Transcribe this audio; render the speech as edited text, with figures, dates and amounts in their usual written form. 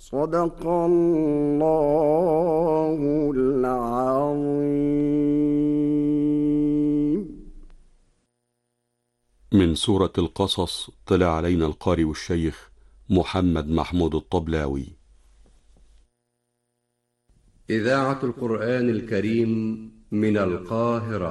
صدق الله العظيم. من سورة القصص طلع علينا القارئ الشيخ محمد محمود الطبلاوي. إذاعة القرآن الكريم من القاهرة.